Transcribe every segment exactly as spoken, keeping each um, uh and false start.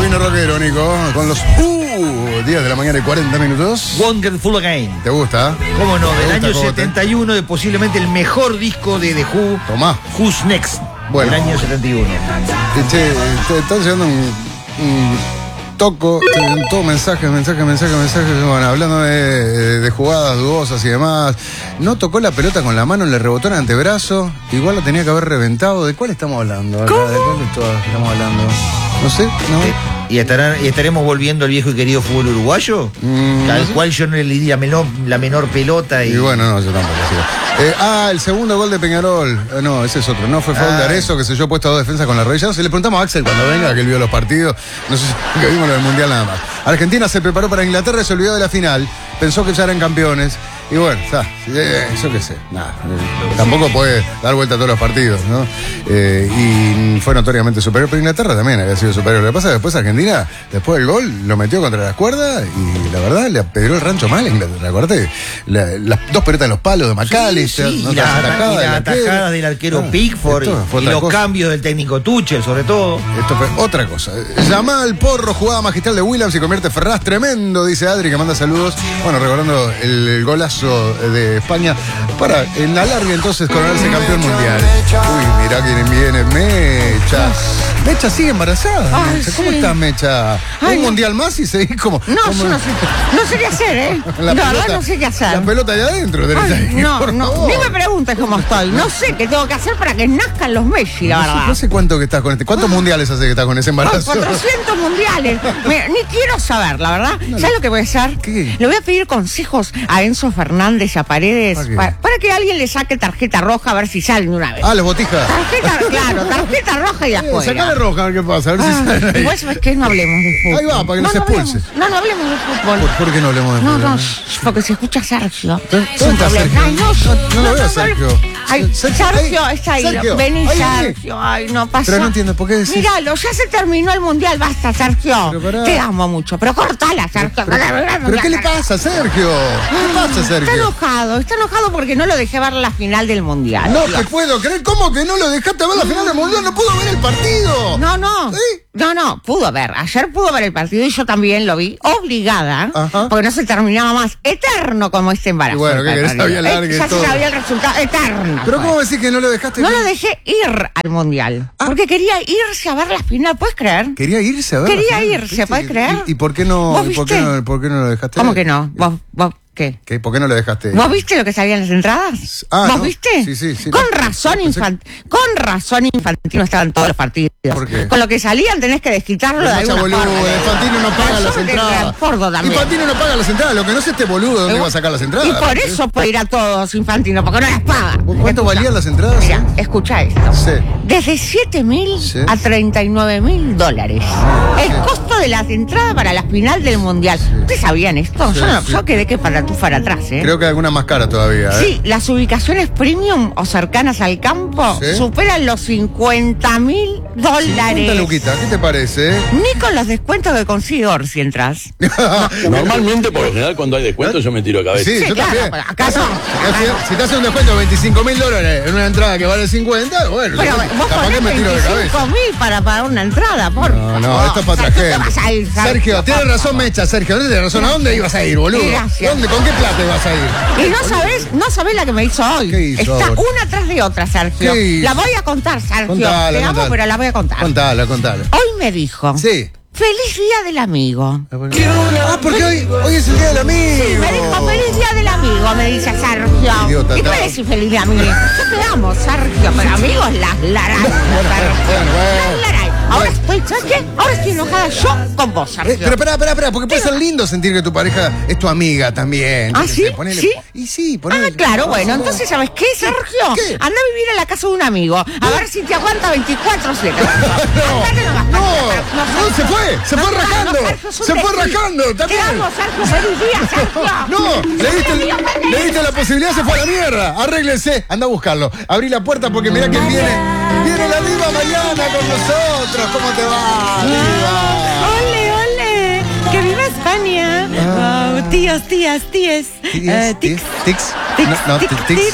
vino rockero, Nico, con los uh, diez de la mañana y cuarenta minutos. Wonderful Again. ¿Te gusta? ¿Cómo no? Del gusta, año Cogote? setenta y uno, de posiblemente el mejor disco de The Who. Tomá. Who's Next. Bueno. Del año setenta y uno. Che, te están llegando un, un toco, te- todo mensajes, mensajes, mensajes, mensajes, bueno, hablando de, de jugadas dudosas y demás. No tocó la pelota con la mano, le rebotó en el antebrazo, igual la tenía que haber reventado. ¿De cuál estamos hablando? acá? ¿De cuál de todas estamos hablando? No sé, ¿no? ¿Y, estará, ¿Y estaremos volviendo al viejo y querido fútbol uruguayo? Mm, al no sé. cual yo no le di la menor, la menor pelota. Y, Y bueno, no, yo tampoco. Sí. Eh, ah, el segundo gol de Peñarol. Eh, no, ese es otro. No fue foul de Ah. Arezzo, que se yo puesto a dos defensas con la rodilla. No sé, le preguntamos a Axel cuando venga, que él vio los partidos. No sé si que vimos lo del Mundial nada más. Argentina se preparó para Inglaterra y se olvidó de la final. Pensó que ya eran campeones. Y bueno, está, eh, yo qué sé, nada. eh, tampoco puede dar vuelta a todos los partidos, ¿no? Eh, y fue notoriamente superior, pero Inglaterra también había sido superior. Lo que pasa es que después Argentina, después del gol, lo metió contra las cuerdas y la verdad le apedreó el rancho mal a Inglaterra. Acuérdate, la- las dos pelotas en los palos de McAllister, Sí, ¿no? y las Las atajadas y del las arquero. atajadas del arquero Ah, Pickford esto fue y, y otra los cosa. cambios del técnico Tuchel, sobre todo. Esto fue otra cosa. Yamal, Porro, jugada magistral de Williams y convierte Ferraz. Tremendo, dice Adri, que manda saludos. Bueno, recordando el, el golazo de España para en la larga entonces coronarse campeón mundial. Uy, mirá quién viene, Mecha. Mecha sigue embarazada. Ay, Mecha. ¿Cómo sí. estás, Mecha? Ay, Un no. mundial más y seguís como. No, como- yo no sé, no sé qué hacer, ¿eh? La La, pelota- verdad no sé qué hacer. La pelota allá adentro, tenés Ay, ahí, no, por no, favor. ni me preguntes cómo estoy. No sé qué tengo que hacer para que nazcan los Messi, la No sé, verdad. no sé cuánto que estás con este. ¿Cuántos mundiales hace que estás con ese Ay, embarazo? cuatrocientos mundiales. Mira, ni quiero saber, la verdad. ¿Sabes lo que voy a hacer? ¿Qué? Le voy a pedir consejos a Enzo Fernández y a Paredes ¿Para qué? para, para que alguien le saque tarjeta roja a ver si salen de una vez. Ah, los botijas. Tarjeta, claro, tarjeta roja y Eh, afuera. sacale roja a ver qué pasa, a ver si Ah, salen ahí. igual sabes que no hablemos de fútbol. Ahí va, para que no se hablemos. expulse. No, no hablemos de fútbol. ¿Por, por qué no hablemos de No, fútbol? no, shh, porque se escucha Sergio. ¿Dónde Sin está problema. Sergio? Ay, no, No, no lo veo, Sergio. Ay, Sergio, Sergio, ahí, está ahí. Sergio, Vení, ahí, ahí. Sergio. Ay, no pasa. Pero no entiendo, ¿por qué decís? Míralo, ya se terminó el mundial. Basta, Sergio. Pero pará. Te amo mucho, pero cortala, Sergio. ¿Pero qué le pasa, Sergio? ¿Qué pasa, Está Sergio? enojado, está enojado porque no lo dejé ver la final del mundial. No te puedo creer. ¿Cómo que no lo dejaste ver la final del mundial? No pudo ver el partido. No, no. ¿Sí? No, no, pudo ver. Ayer pudo ver el partido y yo también lo vi obligada, Ajá. porque no se terminaba más. Eterno como este embarazo. Y bueno, ¿qué querés? Eh, Sabía largue Ya todo. se sabía el resultado. Eterno. ¿Pero fue. cómo decís que no lo dejaste No ver? lo dejé ir al mundial. Ah. Porque quería irse a ver la final. ¿Puedes creer? Quería irse a ver. la Quería final, irse, ¿viste? ¿podés creer? ¿Y, y por qué no, ¿Vos y por qué viste? no, por qué no lo dejaste ¿Cómo ver? que no? ¿Vos, vos qué? ¿Qué? ¿Por qué no lo dejaste? ¿Vos viste lo que salían las entradas? Ah, ¿Vos no. viste? Sí, sí, sí, Con no. razón Pensé- infantil. Con razón infantil no estaban todos los partidos. ¿Por qué? Con lo que salían tenés que desquitarlo de No sea alguna boludo, forma. Infantino no paga Pero las yo me entradas. transbordo también. Infantino no paga las entradas. Lo que no es este boludo, ¿dónde Y va a sacar las entradas? Y por eso puede ir a todos Infantino, porque no las paga. ¿Cuánto valían las entradas? Mira, escucha esto. Sí. Desde siete mil Sí. a treinta y nueve mil dólares. El costo de las entradas para la final del mundial. ¿Ustedes sabían esto? Sí, yo, no, sí. yo quedé que para tú para atrás, ¿eh? Creo que hay alguna más cara todavía, ¿eh? Sí, las ubicaciones premium o cercanas al campo Sí. superan los cincuenta mil cincuenta dólares. luquitas, ¿qué te parece? Ni con los descuentos que consigue Orsi entras. Normalmente, por lo general, cuando hay descuento, yo me tiro a cabeza. Sí, Sí, yo claro, también. pero acá no, Si te acá hace- no. Si te hace un descuento de veinticinco mil dólares en una entrada que vale cincuenta, bueno, Pero yo- vos capaz ponés que me tiro de cabeza. veinticinco mil para pagar una entrada, por No, no, favor. esto es para otra ¿Tú te gente. vas a ir, Sergio? Sergio, tienes razón, Mecha, Sergio, ¿dónde tienes razón? ¿A dónde ibas a ir, boludo? Gracias. ¿Dónde, ¿Con qué plata ibas a ir? Y no sabés, no sabés la que me hizo hoy. ¿Qué hizo Está ahora? una tras de otra, Sergio. ¿Qué hizo? La voy a contar, Sergio. Contala, Te amo, contala. pero la voy a contar. Contala, contala. Hoy me dijo, Sí. feliz día del amigo. Ah, porque hoy, hoy es el día del amigo. Sí, me dijo feliz día del amigo, me dice Sergio. Idiota, ¿Y ta- puede decir feliz día amigo? Yo te amo, Sergio, pero amigos las laray. Bueno, bueno. Las laray. Ahora estoy, ¿sabes qué? Ahora estoy enojada yo con vos, Sergio. Eh, pero espera, espera, espera, porque puede ser lindo sentir que tu pareja es tu amiga también. ¿Ah, Yo qué sí? sé, ponele- ¿Sí? Y sí, ponele. Ah, claro, bueno, entonces, ¿sabes qué, Sergio? ¿Qué? Anda a vivir en la casa de un amigo, a ver si te aguanta veinticuatro siete. No, no, se fue, se fue rajando, se fue rajando, Te también. amo, Sergio, feliz día, Sergio. No, le diste, le diste la posibilidad, se fue a la mierda. Arréglese, anda a buscarlo. Abrí la puerta porque mirá quién viene. Viene la diva Mariana con nosotros. ¿Cómo te va, diva? ¡Ole, ole! ¡Que viva España! Ah. Wow, tíos, tías, tíes. ¿Tix? Eh, ¿Tix? tics. ¿Tix? Tics, No, no, tics, tics. tics,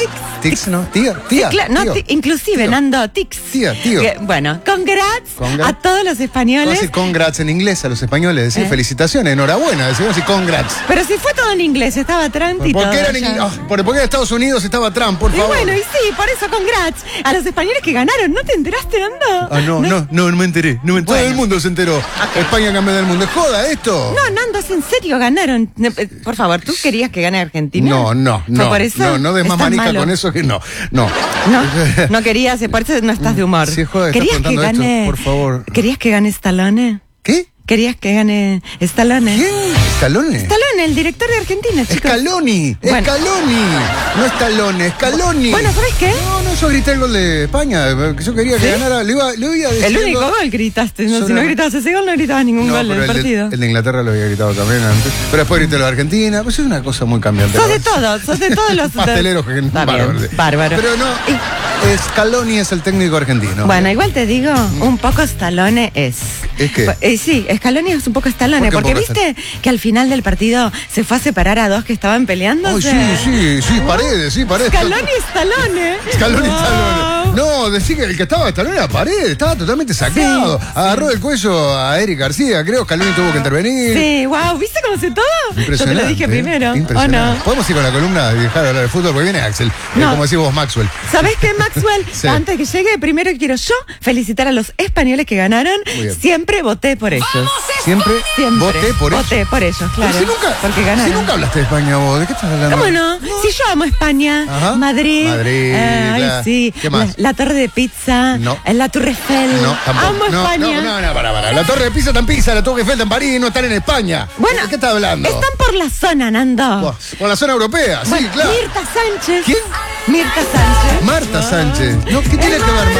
Tix, ¿no? Tía, tía. Sí, cla- no, tío. ti- inclusive, Tío. Nando, Tix. Tía, tío. Que, bueno, congrats, Congrats. a todos los Vamos a españoles. decir congrats en inglés a los españoles, decir Eh. felicitaciones, enhorabuena, decimos así congrats. Pero si fue todo en inglés, estaba Trump y ¿Por todo. qué eran en ya. inglés? Ah, ¿por por qué en Estados Unidos estaba Trump, por Y favor? bueno, y sí, por eso congrats a los españoles que ganaron. ¿No te enteraste, Nando? Ah, no, no, no, no me enteré. No me enteré. Todo Bueno. el mundo se enteró. España campeón del mundo. ¿Es joda esto? No, Nando, es en serio, ganaron. Ne- eh, Por favor, ¿tú querías que gane Argentina? No, no, ¿Fue no. por eso? No, no des más Estás manija malo. con eso que no. No. No, no querías, por eso no estás de humor. Sí, joder, estás ¿Querías que contando esto, gane? por favor. ¿Querías que gane Stallone? ¿Qué? ¿Querías que gane Stallone? ¿Quién? ¿Scaloni? Stallone, el director de Argentina, chicos. Scaloni, Bueno. Scaloni. No Stallone, Scaloni. Bueno, ¿sabes qué? No, no, yo grité el gol de España. que Yo quería que ¿Sí? ganara. Le iba, le iba a decir. El único algo- gol gritaste. No, Solo- si no gritabas ese gol, no gritabas ningún No, gol pero del el de, partido. el de Inglaterra lo había gritado también antes. Pero después grité lo de Argentina. Pues es una cosa muy cambiante. Sos ¿no? de todos, sos de todos los... Pasteleros que Está bárbaro. bien, bárbaro. Pero no, Y- Scaloni es el técnico argentino. Bueno, igual te digo, un poco Stallone es. ¿Es qué? Eh, sí, Scaloni es un poco Stallone, ¿Por qué un porque poco viste que al final del partido se fue a separar a dos que estaban peleándose. Ay, sí, sí, sí, Paredes, sí, Paredes. Scaloni y Stallone. Scaloni, Wow. Stallone. No, decía que el que estaba Stallone era Paredes, estaba totalmente sacado. Sí, Agarró del cuello a Eric García, creo. Scaloni tuvo que intervenir. Sí, wow, ¿viste cómo se todo? Yo te Impresionante. lo dije ¿eh? primero, ¿o Impresionante. no? Podemos ir con la columna y dejar de hablar de fútbol, porque viene Axel. Eh, No. como decís vos, Maxwell. ¿Sabés qué, Maxwell? Sí. Antes que llegue, primero quiero yo felicitar a los españoles que ganaron. Muy bien. Siempre voté por ellos. Siempre, Siempre. voté por ellos. Voté por ellos, Pero claro. si nunca, porque si ganaron. nunca hablaste de España vos, ¿de qué estás hablando? ¿Cómo no? Si yo amo España, Ajá. Madrid, Madrid, eh, ay, la- sí, ¿qué más? La, la torre de pizza, No. eh, la Torre Eiffel, No, tampoco. amo no, España. No, no, no, para, para. La Torre de Pisa está en Pisa, la Torre Eiffel está en París, no están en España. Bueno, ¿De qué estás hablando? Están por la zona, Nando. Buah, Con la zona europea, sí, Bueno, claro. Mirta Sánchez. ¿Quién? Mirta Sánchez. Marta Sánchez. No, ¿qué tiene que ver? Mar-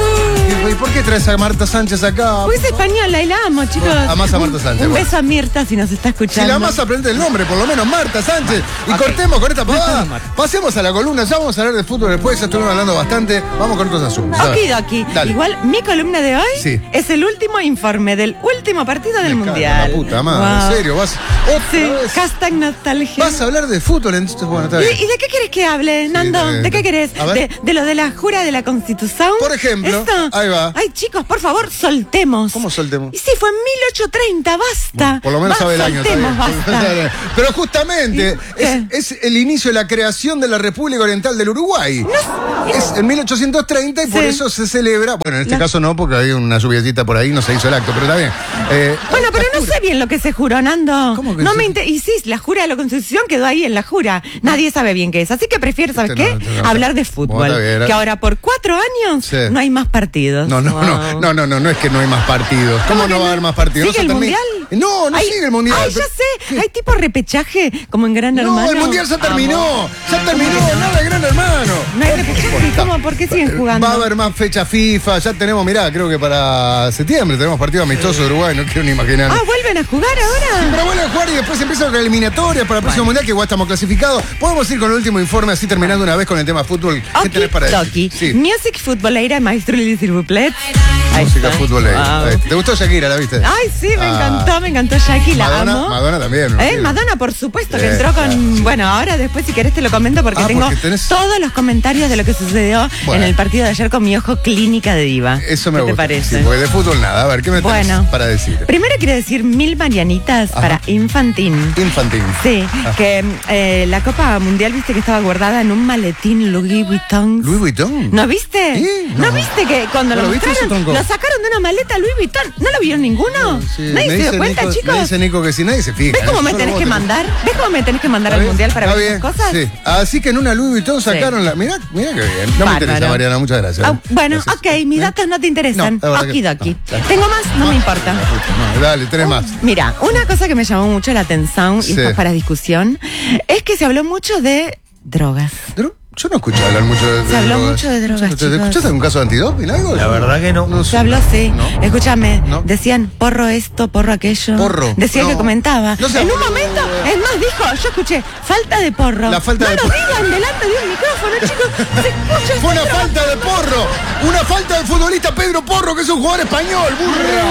Mar- ¿Y por qué traes a Marta Sánchez acá? Pues es española y la amo, chicos. Vos amás a Marta Sánchez, Un vos. beso a Mirta si nos está Si escuchando. la más aprende el nombre, por lo menos Marta Sánchez. Y Ok. cortemos con esta pavada. Marta. Pasemos a la columna. Ya vamos a hablar de fútbol después. Ya estuvimos hablando bastante. Vamos con otros asuntos. A ver. Okidoki. Dale. Igual, mi columna de hoy Sí. es el último informe del último partido del Me cago en Mundial. La puta madre, Wow. en serio. Vas, otra Sí, vez. hashtag nostalgia. Vas a hablar de fútbol. Entonces, bueno, está ¿Y, bien. y de qué quieres que hable, Nando? de- ¿De qué querés? a ver. ¿De, de lo de la jura de la Constitución? Por ejemplo, ¿Esto? ahí va. Ay, chicos, por favor, soltemos. ¿Cómo soltemos? Y sí, fue en mil ochocientos treinta, basta. Por lo menos Va, sabe el año. está soltemos, bien. basta. Pero justamente ¿Y es, qué? es el inicio de la creación de la República Oriental del Uruguay. Es en mil ochocientos treinta y por Sí. eso se celebra. Bueno, en este La- caso no, porque había una lluviacita por ahí, no se hizo el acto, pero está bien. Eh, Bueno, pero no sé bien lo que se juró, Nando. ¿Cómo que no se- me inter- Y sí, la jura de la Constitución quedó ahí en la jura. Nadie sabe bien qué es. Así que prefiero, ¿sabes Este qué? no, este no. Hablar de Bueno, fútbol. está bien. Que ahora por cuatro años Sí. no hay más partidos. No, no, Wow. no, no, no, no, no es que no hay más partidos. ¿Cómo, que no va a haber más partidos? ¿Sigue el No se termina- mundial? No, no Ay, sigue el mundial. Ay, ya pero- sé. Hay tipo repechaje, como en Gran No, Hermano. el mundial ya terminó. Amo. Ya terminó, nada de Gran Hermano. No hay repechaje. ¿Cómo? ¿Por qué siguen jugando? Va a haber más fecha FIFA. Ya tenemos, mirá, creo que para septiembre tenemos partido amistoso de Uruguay. No quiero ni imaginar. Ah, ¿vuelven a jugar ahora? Pero vuelven a jugar y después empiezan con eliminatorias para el próximo mundial, que igual estamos clasificados. Podemos ir con el último informe, así terminando una vez con el tema fútbol. ¿Qué tenés para Okidoki. decir? Sí. Music futbolera, maestro Lili Sirvuplet. Ahí Música está. fútbol. ahí. Wow. Ahí. ¿Te gustó Shakira, la viste? Ay, sí, me Ah. encantó, me encantó Jackie, la Madonna, amo. Madonna también. me Eh, imagino. Madonna, por supuesto, que Eh, entró con. claro, sí. Bueno, ahora después, si querés, te lo comento porque Ah, tengo porque tenés- todos los comentarios de lo que sucedió Bueno. en el partido de ayer con mi ojo clínica de diva. Eso me ¿Qué gusta. te parece? Sí, porque de fútbol nada. A ver, ¿qué me tenés Bueno. para decir? Primero quiero decir mil marianitas Ajá. para Infantín. Infantil. Sí, Ah. que eh, la Copa Mundial, viste que estaba guardada en un maletín Louis Vuitton. ¿Louis Vuitton? ¿No viste? ¿Sí? ¿No, No. viste que cuando ¿No lo lo viste ese mostraron, tronco? lo sacaron de una maleta Louis Vuitton? ¿No lo vieron ninguno? Sí, Nadie me se dice dio cuenta, Nico, chicos. Me dice Nico que si nadie se fija. ¿Ves cómo ¿eh? me Solo tenés vos que te- mandar? ¿Ves cómo me tenés que mandar ¿Está al bien? mundial para ¿Está ver bien? esas cosas? Sí. Así que en una Louis Vuitton sacaron la. Mirá, mirá qué bien. No me Bárbaro. interesa, Mariana, muchas gracias. Ah, bueno, Gracias. ok, mis ¿Eh? datos no te interesan. No, la verdad que- Okidoki. no, dale. ¿Tengo más? No me importa. No, dale, tenés más. Mira, una cosa que me llamó mucho la atención, y Sí. esto es para discusión, es que se habló mucho de drogas. Pero yo no escuché hablar mucho de, de Se habló drogas. mucho de drogas, ¿Te- chicos. ¿Escuchaste algún caso de antidoping? ¿Algo? La verdad que no. No Se sé. habló así. No. Escúchame, No. decían porro esto, porro aquello. Porro. Decía No. que comentaba. No sea en un boludo. momento, es más, dijo, yo escuché, falta de porro. La falta no de lo porro. digan delante de un micrófono, chicos. Se escucha Fue una ese falta de Porro. Una falta del futbolista Pedro Porro, que es un jugador español, burra. Wow, Una fue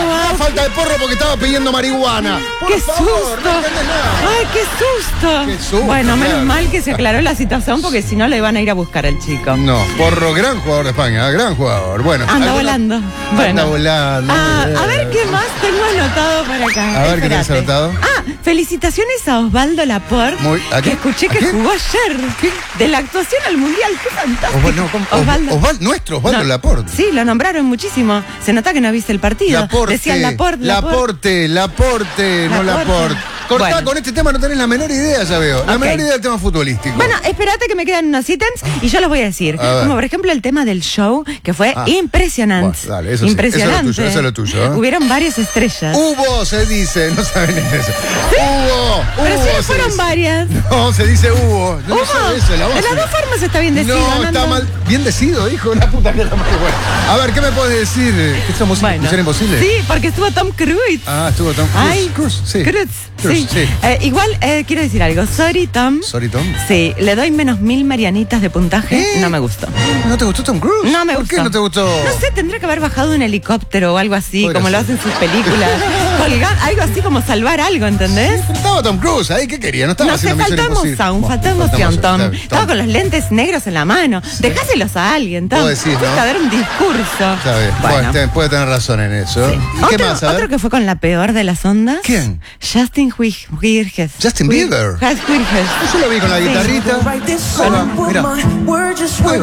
falta de porro porque estaba pidiendo marihuana. Por ¡Qué favor, susto! no entendés nada. ¡Ay, qué susto! Qué susto, Bueno, menos claro. mal que se aclaró la situación porque si no le iban a ir a buscar al chico. No, Porro, gran jugador de España, gran jugador. Bueno, Anda ¿alguna- volando. Anda Bueno. volando. Ah, muy a bien. ver qué más tengo anotado para acá. A ver, ¿qué tenés Espérate. anotado? Ah, felicitaciones a Osvaldo Laporte. Muy- ¿a que quién? escuché ¿A que quién? jugó ayer. De la actuación al mundial. Qué fantástico. Osvaldo, no, ¿cómo? Osvaldo. Osvaldo, nuestro Osvaldo No, Laporte. Sí, lo nombraron muchísimo. Se nota que no viste el partido. Laporte, Decían Laporte, Laporte, Laporte. Laporte, no Laporte. Laporte. Cortá Bueno. con este tema, no tenés la menor idea, ya veo. La Ok. menor idea del tema futbolístico. Bueno, espérate que me quedan unos ítems y yo los voy a decir. A ver. Como por ejemplo el tema del show, que fue Ah. impresionante. Bueno, dale, eso sí, impresionante. eso es lo tuyo, eso es lo tuyo, ¿eh? Hubieron varias estrellas. Hubo, se dice, no saben eso. Hubo, Pero hubo. sí se fueron dice. varias. No, se dice hubo. Yo no ¿Hubo? sé eso, la voz. De las dos formas está bien decidido. No, Nando. está mal. Bien decidido, hijo. La puta que la madre. Bueno, a ver, ¿qué me puedes decir? ¿Qué es música? Bueno. ¿Misión Imposible? Sí, porque estuvo Tom Cruise. Ah, estuvo Tom Cruise. Ay, Cruise, sí. Cruz, Cruise, sí. sí. Eh, igual eh, quiero decir algo. Sorry, Tom. Sorry, Tom. Sí, le doy menos mil marianitas de puntaje. ¿Eh? No me gustó. ¿No te gustó Tom Cruise? No me ¿Por gustó. qué no te gustó? No sé, tendría que haber bajado un helicóptero o algo así, Podría como lo ser. hacen sus películas. Colgar, algo así como salvar algo, ¿entendés? Pero estaba Tom Cruise ahí, ¿qué quería? No estaba No sé, haciendo Misión faltó Imposible. emoción, Bueno, faltó emoción, está Tom. bien, Estaba con los lentes negros en la mano. Dejáselos a alguien, Tom. Vos decís, ¿no? Fuiste a dar un discurso. Está bien. Bueno. Bueno, te- puede tener razón en eso. Sí. ¿Y qué Otro, más? A ver. otro que fue con la peor de las ondas. ¿Quién? Justin Huig- Huirges. Justin Huir- Bieber. Jas- Huirges. Yo lo vi con la Sí. guitarrita. Ahí va, mira. Ahí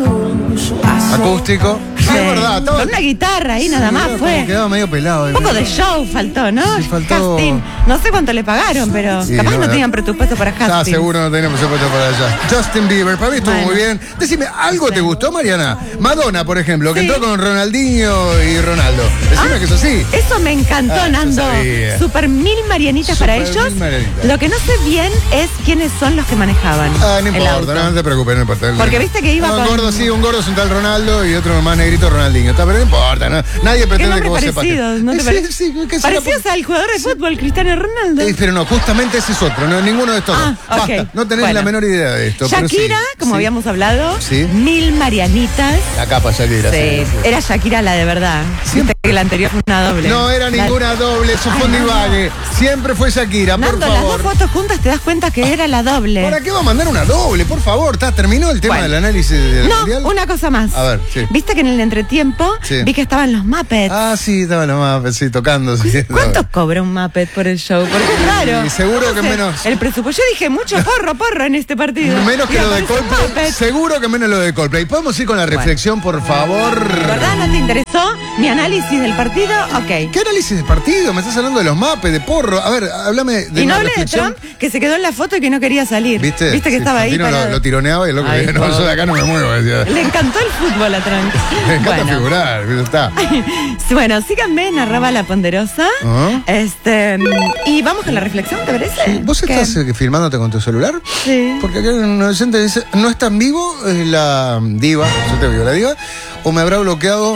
va. Acústico. Sí, Sí. es verdad. Estaba... Con una guitarra ahí nada Sí, más como fue. Quedaba medio pelado. Un poco de show faltó, ¿no? Sí, faltó- Casting. No sé cuánto le pagaron, pero Sí, capaz no, no, no. tenían presupuesto para casting. Ah, seguro no tenemos presupuesto para allá. Justin Bieber, para mí estuvo Bueno. muy bien. Decime, ¿algo te gustó, Mariana? Madonna, por ejemplo, que Sí. entró con Ronaldinho y Ronaldo. Decime Ah, que eso sí. Eso me encantó, Ah, yo Nando. sabía. Super mil marianitas para Super ellos. mil marianitas. Lo que no sé bien es quiénes son los que manejaban Ah, no el importa, auto. no te preocupes, no importa. Porque viste que iba No, un con- gordo sí, un gordo es un tal Ronaldo y otro más negrito Ronaldinho. Está, pero no importa, no, nadie ¿Qué pretende que nombres vos sepas. parecidos? ¿No te Sí, parece? sí, que será Parecidos por- al jugador de fútbol Cristiano Ronaldo. Eh, pero no, justamente ese es otro, no, ninguno de estos Ah, dos. ok. Basta, no tenés Bueno. la menor idea de esto. pero Shakira, sí, como sí. habíamos hablado, Sí. mil marianitas. La capa Shakira. Sí, sí, sí. era Shakira la de verdad. Siempre- Viste que la anterior fue una doble. No era La- ninguna doble, su Ay, fondo y Nando. vague. Siempre fue Shakira, por Nando, las favor. dos fotos juntas te das cuenta que era la doble. ¿Para qué va a mandar una doble? Por favor, ¿está? ¿Terminó el tema Bueno. del análisis del No, mundial? una cosa más. A ver, sí. Viste que en el entretiempo Sí. vi que estaban los Muppets. Ah, sí, estaba nomás, sí, tocando. Sí, ¿Cuánto cobra un Muppet por el show? Porque claro. Y seguro que sé, menos. El presupuesto. Yo dije mucho porro, porro en este partido. Menos que Y lo de aparece un Coldplay. Muppet. Seguro que menos lo de Coldplay. ¿Podemos ir con la reflexión, por favor? ¿Verdad? ¿No te interesó mi análisis del partido? Ok. ¿Qué análisis de partido? Me estás hablando de los mapes, de porro. A ver, háblame de Y no una hablé de reflexión. Trump, que se quedó en la foto y que no quería salir. ¿Viste? Viste que Sí, estaba ahí Fantino parado. lo, lo tironeaba y el loco Ay, decía, no, pobre. yo de acá no me muevo. Decía. Le encantó el fútbol a Trump. Me encanta bueno. figurar, pero está. Sí, bueno, síganme en arroba la ponderosa. Ajá. Este, y vamos con la reflexión, ¿te parece? ¿Vos ¿Qué? estás eh, filmándote con tu celular? Sí. Porque acá un oyente dice, ¿no está en vivo eh, la diva? Yo te digo, la diva. ¿O me habrá bloqueado?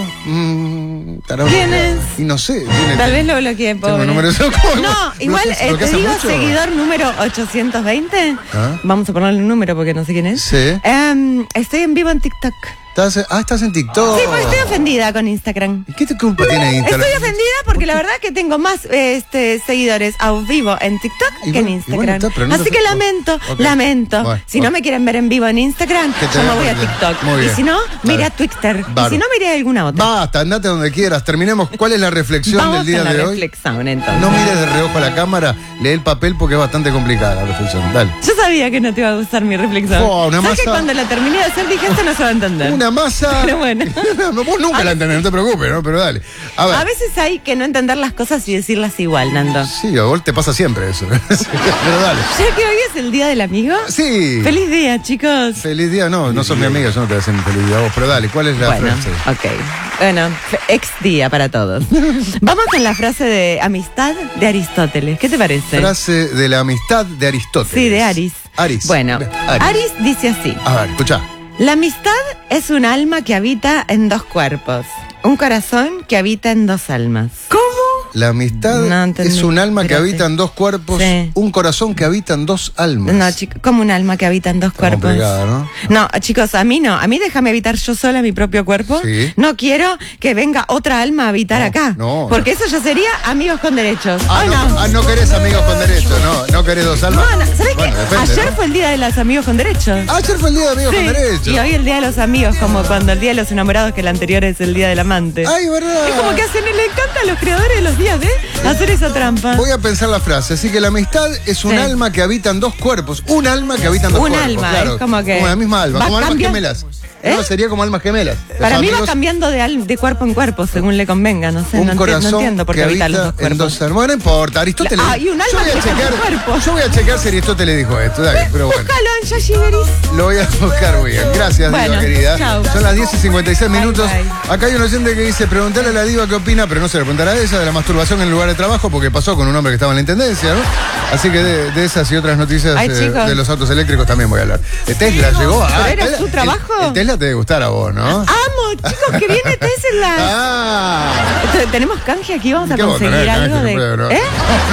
Mm, estará ¿Quién bloqueado. es? Y no sé. tiene- Tal vez lo bloqueé, Tengo pobre. números- ¿Cómo? No, igual ¿Bloqueas- eh, te bloqueas a digo mucho? seguidor número ochocientos veinte. Ah. Vamos a ponerle un número porque no sé quién es. Sí. Em, estoy en vivo en TikTok. ¿Estás, ah, estás en TikTok. Sí, porque estoy ofendida con Instagram. ¿Y qué te culpa tiene Instagram? Estoy ofendida porque la verdad que tengo más eh, este, seguidores a vivo en TikTok Y que en bueno, y Instagram. bueno, está, pero no Así te- que lamento, Ok. lamento. Bueno, si ok. no me quieren ver en vivo en Instagram, Que te yo me vean voy a por- TikTok. Muy Y bien. si no, mire Dale. a Twitter. Bárbaro. Y si no, mire a alguna otra. Basta, andate donde quieras. Terminemos. ¿Cuál es la reflexión Vamos del día con la de hoy? reflexión entonces. No mires de reojo a la cámara, lee el papel porque es bastante complicada la reflexión. Dale. Yo sabía que no te iba a gustar mi reflexión. Oh, una ¿Sabes que masa- cuando la terminé de hacer dije esto no se va a entender? Una masa. Pero bueno. No, vos nunca la entendés, no te preocupes, ¿no? Pero dale. A ver. A veces hay que no entender las cosas y decirlas igual, Nando. Sí, a vos te pasa siempre eso. Pero dale. Ya que hoy es el día del amigo. Sí. Feliz día, chicos. Feliz día, no, no sos mi amiga, yo no te voy a decir feliz día a vos, pero dale, ¿cuál es la Bueno, frase? ok. Bueno, fe- ex día para todos. Vamos con la frase de amistad de Aristóteles. ¿Qué te parece? Frase de la amistad de Aristóteles. Sí, de Aris. Aris. Bueno, Aris. Aris dice así. A ver, escucha. La amistad es un alma que habita en dos cuerpos. Un corazón que habita en dos almas. ¿Cómo? La amistad No entendí. es un alma que Espérate. habita en dos cuerpos, Sí. un corazón que habita en dos almas. No, chicos, como un alma que habita en dos cuerpos. complicado, ¿no? No, chicos, a mí no. A mí déjame habitar yo sola mi propio cuerpo. Sí. No quiero que venga otra alma a habitar No, acá. no, porque eso ya sería amigos con derechos. Ah, Ay, no, no. ah, no querés amigos con derecho, no, no querés dos almas. No, no, ¿sabés Bueno, qué? depende, Ayer ¿no? fue el día de los amigos con derechos. Ayer fue el día de amigos Sí, con derecho. y hoy el día de los amigos, como cuando el día de los enamorados, que el anterior es el día del amante. Ay, verdad. Es como que hacen, le encanta a los creadores de los días de hacer esa trampa. Voy a pensar la frase. Así que la amistad es un Sí. alma que habita en dos cuerpos. Un alma que habita en dos Un cuerpos. alma, claro. es como que Como la misma alma, va como almas cambiando- gemelas. ¿Eh? No, sería como almas gemelas. Para Los mí va amigos, cambiando de, al- de cuerpo en cuerpo, según le convenga. No sé, un no, enti- corazón no entiendo por qué que habita habita los dos en cuerpos. dos almas. Bueno, no importa. Aristóteles. Ah, y un alma yo voy a que está en chequear, tu cuerpo. yo voy a chequear si Aristóteles dijo esto. Dale, pero bueno. Búscalo en Yoshi Beris. Lo voy a buscar muy bien. Gracias, Bueno, Diva querida. chau. Son las diez y cincuenta y seis Bye, minutos. bye. Acá hay un oyente que dice, preguntarle a la Diva qué opina, pero no se le preguntará a ella, de la masturbación en el lugar de trabajo, porque pasó con un hombre que estaba en la intendencia, ¿no? Así que de, de esas y otras noticias Ay, eh, chicos. de los autos eléctricos también voy a hablar. Eh, Tesla llegó a... ¿Pero era Tesla- su trabajo? El, el Tesla te debe gustar a vos, ¿no? Amo, chicos, que viene Tesla. Ah. Te- Tenemos canje aquí, vamos a ¿Qué vos conseguir tenés, algo canje, de. pero- ¿Eh?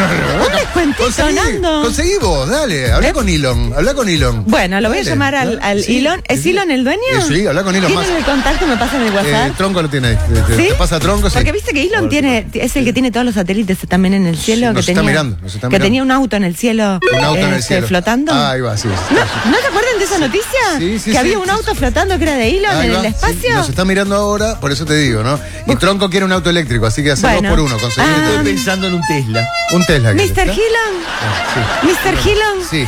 Un descuentito, Conseguí, Nando. conseguí vos, dale. Habla ¿Eh? con Elon, habla con Elon. Bueno, lo voy a Dale, llamar al, ¿no? al Sí, Elon. ¿Es sí. Elon el dueño? Eh, sí, habla con Elon más. ¿Tiene el contacto? ¿Me pasa en el Eh, WhatsApp? tronco lo tiene ahí. Te, te- ¿Sí? te pasa tronco, sí. Porque viste que Elon tiene, es el que tiene todos los satélites también en el cielo. Sí, que nos está tenía, mirando, nos está que mirando. tenía un auto en el cielo. Un auto en el este, cielo. flotando. Ah, ahí va, sí. ¿No, ¿No te acuerdan de esa noticia? Sí, sí, que sí, había sí, un sí. auto flotando que era de Elon Ahí en va, el sí. espacio. Nos está mirando ahora, por eso te digo, ¿no? Y Tronco quiere un auto eléctrico, así que hace Bueno. dos por uno. Conseguir Ah. Estoy pensando en un Tesla. un Tesla. quiere, mister ¿está? Elon. Ah, mister Elon. Sí.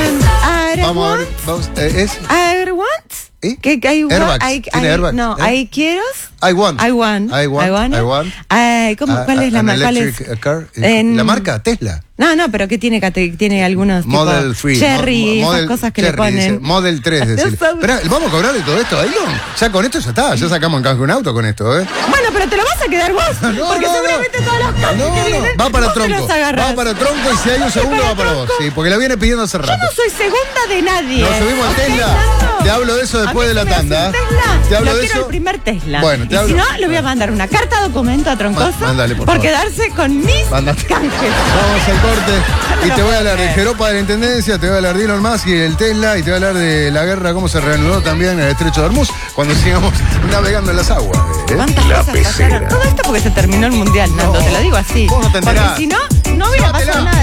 Um, sí. I Vamos a want. ver. Vamos, eh, es I want. ¿Eh? Que, que I want. Airbags, I, tiene I- airbags, No, ¿eh? I quiero. I want. I want. I want. I want. Ay, ¿cómo, Ah, ¿Cuál es la an marca? ¿Cuál es? electric car. Eh, En- ¿La marca? Tesla. No, no, pero que tiene, cate- tiene algunos Model tipo tres. Cherry, Mo- esas Model cosas que Cherry, le ponen. dice. Model tres, decir. No sabe. Esperá, ¿vamos a cobrarle todo esto a Elon? Ya con esto ya está, ya sacamos en canje un auto con esto, ¿eh? Bueno, pero te lo vas a quedar vos. No, porque no, no. seguramente todos los cambios No, que no, vienen, va para vos te Tronco. los agarrás. Va para Tronco y si hay un segundo para va para vos. Tronco. Sí, porque la viene pidiendo hace Yo rato. no soy segunda de nadie. Nos subimos al ¿Ok, Tesla. Nando? Te hablo de eso después A mí de si la me tanda. hace un Tesla, Te hablo lo de quiero eso. el primer Tesla. Bueno, te y hablo- si no, le voy a mandar una carta documento a Troncoso Mándale, por por favor. quedarse con mis Mándate. canjes. Vamos al corte y te voy a hablar de Jeropa de la Intendencia, te voy a hablar de Elon Musk y el Tesla y te voy a hablar de la guerra, cómo se reanudó también en el Estrecho de Hormuz cuando sigamos navegando en las aguas. ¿eh? ¿Cuántas La cosas pecera. pasaron? Todo esto porque se terminó el mundial, Nando, te lo digo así. vos no te porque enterás. si no, no hubiera Llévatela. pasado nada.